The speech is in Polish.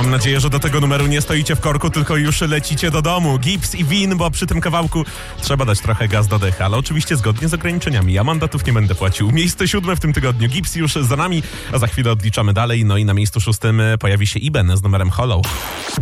Mam nadzieję, że do tego numeru nie stoicie w korku, tylko już lecicie do domu. Gips i Win, bo przy tym kawałku trzeba dać trochę gaz do decha, ale oczywiście zgodnie z ograniczeniami. Ja mandatów nie będę płacił. Miejsce 7 w tym tygodniu. Gips już za nami, a za chwilę odliczamy dalej. No i na miejscu 6 pojawi się Iben z numerem Hollow.